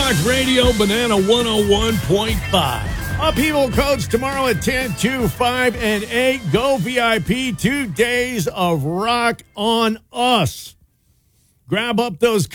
Talk Radio, Banana 101.5. Upheaval Coach tomorrow at 10, 2, 5, and 8. Go VIP, 2 days of rock on us. Grab up those